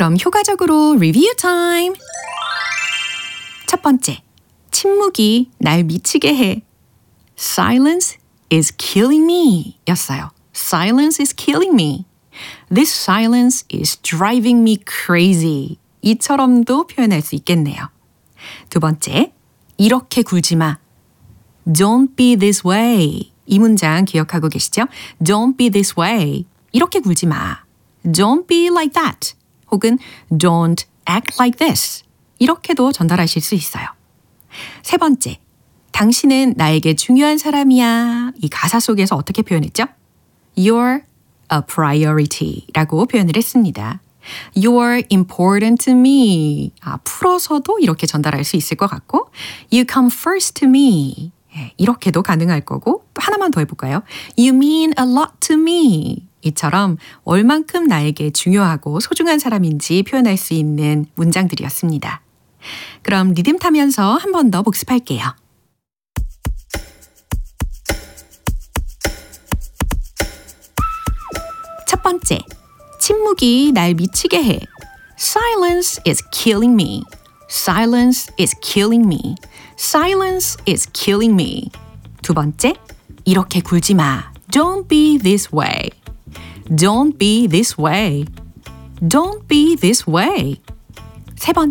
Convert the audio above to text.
그럼 효과적으로 리뷰 타임! 첫 번째, 침묵이 날 미치게 해. Silence is killing me 였어요. Silence is killing me. This silence is driving me crazy. 이처럼도 표현할 수 있겠네요. 두 번째, 이렇게 굴지 마. Don't be this way. 이 문장 기억하고 계시죠? Don't be this way. 이렇게 굴지 마. Don't be like that. 혹은 Don't act like this. 이렇게도 전달하실 수 있어요. 세 번째, 당신은 나에게 중요한 사람이야. 이 가사 속에서 어떻게 표현했죠? You're a priority 라고 표현을 했습니다. You're important to me. 풀어서도 이렇게 전달할 수 있을 것 같고 You come first to me. 이렇게도 가능할 거고 또 하나만 더 해볼까요? You mean a lot to me. 이처럼 얼만큼 나에게 중요하고 소중한 사람인지 표현할 수 있는 문장들이었습니다. 그럼 리듬 타면서 한 번 더 복습할게요. 첫 번째, 침묵이 날 미치게 해. Silence is killing me. Silence is killing me. Silence is killing me. 두 번째, 이렇게 굴지 마. Don't be this way. Don't be this way. Don't be this way. 세 번째,